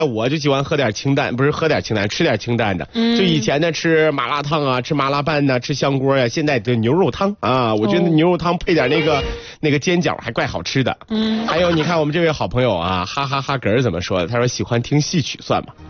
我就喜欢喝点清淡，不是喝点清淡，吃点清淡的。就以前呢吃麻辣烫啊，吃麻辣拌呐，吃香锅呀，现在的牛肉汤啊，我觉得牛肉汤配点那个煎饺还怪好吃的。还有你看我们这位好朋友啊，哈哈哈嗝怎么说的？他说喜欢听戏曲算吗？